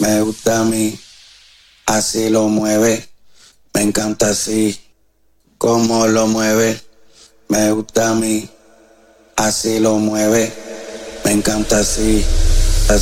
Me gusta a mí, así lo mueve. Me encanta así, como lo mueve. Me gusta a mí, así lo mueve. Me encanta así.